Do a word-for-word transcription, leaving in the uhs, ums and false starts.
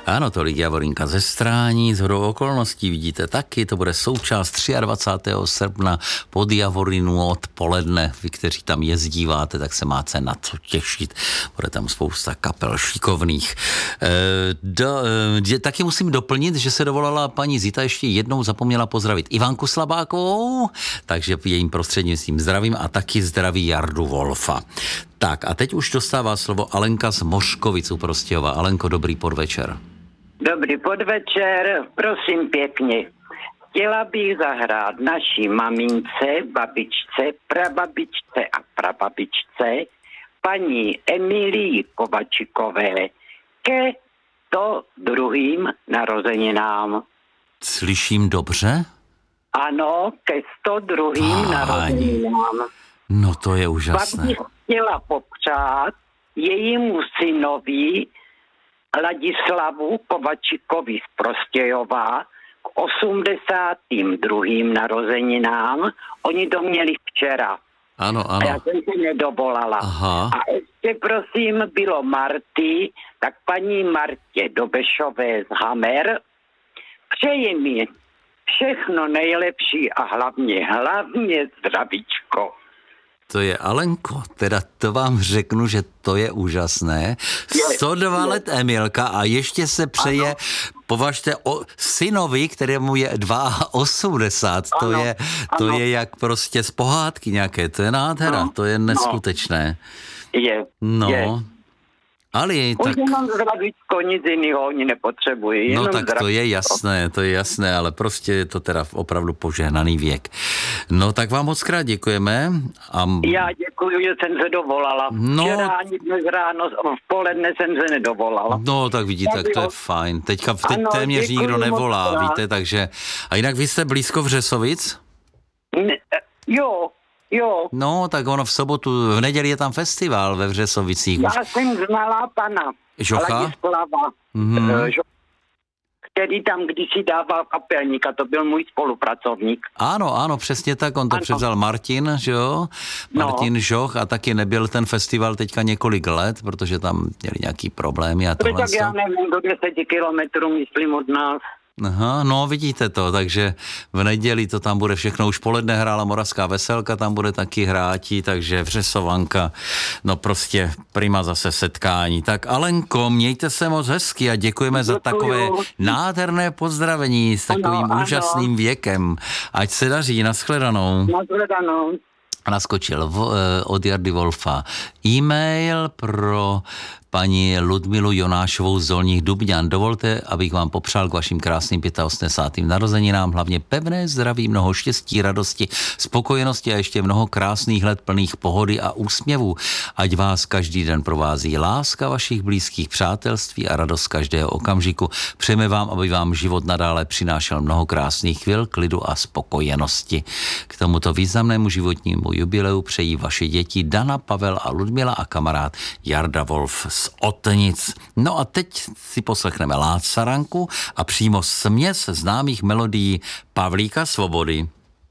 Ano, to Lidia Vorinka ze Strání, z hodou okolností vidíte taky, to bude součást dvacátého třetího srpna pod Javorinu odpoledne. Vy, kteří tam jezdíváte, tak se máte na co těšit. Bude tam spousta kapel šikovných. E, do, e, taky musím doplnit, že se dovolala paní Zita, ještě jednou zapomněla pozdravit Ivanku Slabákovou, takže jejím prostřednictvím zdravím a taky zdraví Jardu Wolfa. Tak a teď už dostává slovo Alenka z Mořkovic u Prostějova. Alenko, dobrý podvečer. Dobrý podvečer, prosím pěkně. Chtěla bych zahrát naší mamince, babičce, prababičce a prababičce, paní Emilii Kovačikové, ke sto druhým narozeninám. Slyším dobře? Ano, ke sto druhým narozeninám. No to je úžasné. Pak bych chtěla popřát jejímu synovi Ladislavu Kovačikovi z Prostějova k osmdesátým druhým narozeninám. Oni to měli včera. Ano, ano. A já jsem se nedovolala. Aha. A ještě prosím bylo Marty, tak paní Martě Dobešové z Hamer přeji mi všechno nejlepší a hlavně, hlavně zdravíčko. To je, Alenko, teda to vám řeknu, že to je úžasné. sto dva let Emilka a ještě se přeje, ano. Považte o synovi, kterému je osmdesát dva. To, je, to je jak prostě z pohádky nějaké, to je nádhera, no. To je neskutečné. Je, no. je. Ali, už tak... jenom zdravíčko, nic jiného oni nepotřebují. No tak zdravíčko. To je jasné, to je jasné, ale prostě je to teda opravdu požehnaný věk. No tak vám moc krát děkujeme. A... Já děkuji, že jsem se dovolala. No... Včera ani dnes ráno, v poledne jsem se nedovolala. No tak vidíte, tak to je fajn. Teďka teď ano, téměř nikdo nevolá, víte, takže... A jinak vy jste blízko Vřesovic? Ne, jo. Jo. No, tak ono v sobotu, v neděli je tam festival ve Vřesovicích. Já jsem znala pana Žocha? Ladislava, mm-hmm. který tam kdysi dával kapelníka, to byl můj spolupracovník. Ano, ano, přesně tak, on to ano. převzal Martin, že jo? Martin no. Žoch a taky nebyl ten festival teďka několik let, protože tam měli nějaký problémy a tohle. Tak já nevím, do deseti kilometrů myslím od nás. Aha, no vidíte to, takže v neděli to tam bude všechno, už poledne hrála Moravská veselka, tam bude taky hráti, takže Vřesovanka, no prostě prima zase setkání. Tak Alenko, mějte se moc hezky a děkujeme Děkuju. za takové nádherné pozdravení s takovým ano, úžasným ano. věkem. Ať se daří, nashledanou. Nashledanou. Naskočil v, od Jardy Wolfa e-mail pro paní Ludmilu Jonášovou z Dolních Dubňan. Dovolte, abych vám popřál k vašim krásným osmdesátým pátým narozeninám hlavně pevné zdraví, mnoho štěstí, radosti, spokojenosti a ještě mnoho krásných let plných pohody a úsměvů. Ať vás každý den provází láska vašich blízkých, přátelství a radost každého okamžiku. Přejeme vám, aby vám život nadále přinášel mnoho krásných chvil, klidu a spokojenosti. K tomuto významnému životnímu jubileu přejí vaše děti Dana, Pavel a Ludmila a kamarád Jarda Wolf z Otenic. No a teď si poslechneme Lácaranku a přímo směs známých melodií Pavlíka Svobody.